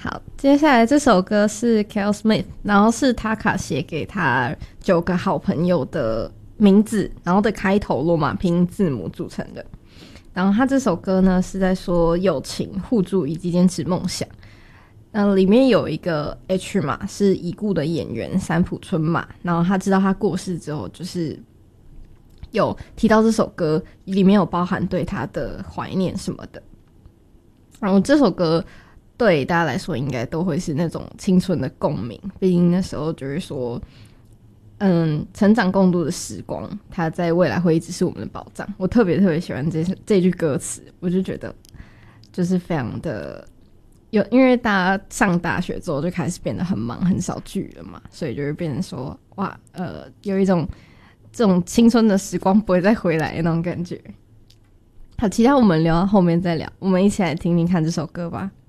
好，接下来这首歌是 Cal Smith， 然后是塔卡写给他9个好朋友的名字，然后的开头罗马拼音字母组成的。然后他这首歌呢是在说友情、互助以及坚持梦想。里面有一个 H 马是已故的演员三浦春马，然后他知道他过世之后，就是有提到这首歌里面有包含对他的怀念什么的。然后这首歌对大家来说应该都会是那种青春的共鸣，毕竟那时候就是说成长共度的时光它在未来会一直是我们的保障。我特别喜欢这句歌词，我就觉得就是非常的因为大家上大学之后就开始变得很忙，很少聚了嘛，所以就会变成说哇有一种这种青春的时光不会再回来的那种感觉。好，其他我们聊到后面再聊，我们一起来听听看这首歌吧。